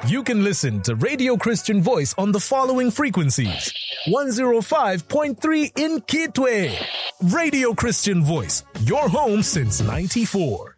You can listen to Radio Christian Voice on the following frequencies. 105.3 in Kitwe. Radio Christian Voice, your home since '94.